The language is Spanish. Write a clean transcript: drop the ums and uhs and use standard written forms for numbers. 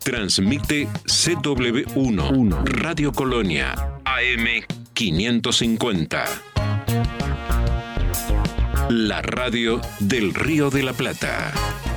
Transmite CW1 Radio Colonia AM 550. La radio del Río de la Plata.